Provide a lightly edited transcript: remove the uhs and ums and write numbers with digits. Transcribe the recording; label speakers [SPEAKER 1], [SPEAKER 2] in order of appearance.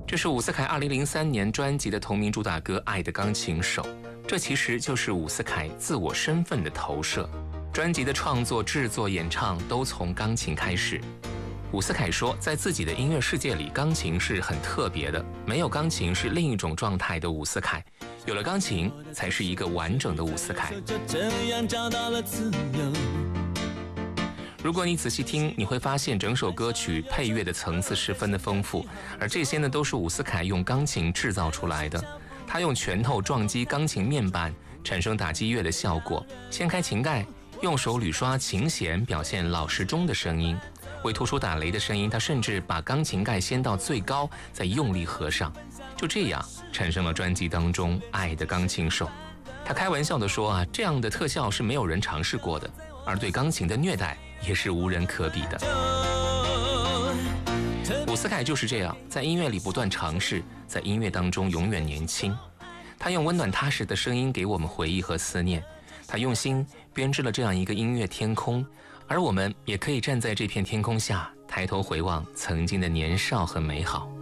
[SPEAKER 1] 这是伍思凯2003年专辑的同名主打歌《爱的钢琴手》，这其实就是伍思凯自我身份的投射。专辑的创作、制作、演唱都从钢琴开始。伍思凯说，在自己的音乐世界里，钢琴是很特别的，没有钢琴是另一种状态的伍思凯，有了钢琴才是一个完整的伍思凯。如果你仔细听，你会发现整首歌曲配乐的层次十分的丰富，而这些呢都是伍思凯用钢琴制造出来的。他用拳头撞击钢琴面板，产生打击乐的效果，掀开琴盖，用手捋刷琴弦，表现老实中的声音。为突出打雷的声音，他甚至把钢琴盖掀到最高，再用力合上，就这样产生了专辑当中《爱的钢琴手》。他开玩笑地说这样的特效是没有人尝试过的，而对钢琴的虐待也是无人可比的。伍思凯就是这样，在音乐里不断尝试，在音乐当中永远年轻。他用温暖踏实的声音给我们回忆和思念，他用心编织了这样一个音乐天空，而我们也可以站在这片天空下，抬头回望曾经的年少和美好。